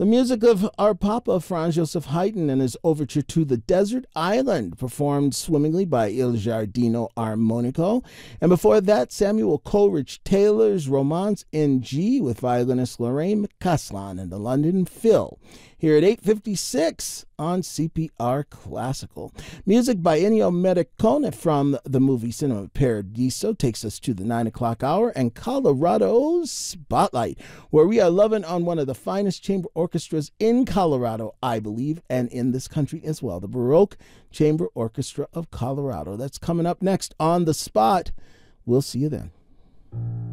The music of our Papa, Franz Joseph Haydn, and his overture to The Desert Island, performed swimmingly by Il Giardino Armonico. And before that, Samuel Coleridge Taylor's Romance in G with violinist Lorraine McCaslon and the London Phil. Here at 8:56 on CPR Classical. Music by Ennio Morricone from the movie Cinema Paradiso takes us to the 9 o'clock hour, and Colorado's Spotlight, where we are loving on one of the finest chamber orchestras in Colorado, I believe, and in this country as well, the Baroque Chamber Orchestra of Colorado. That's coming up next on The Spot. We'll see you then.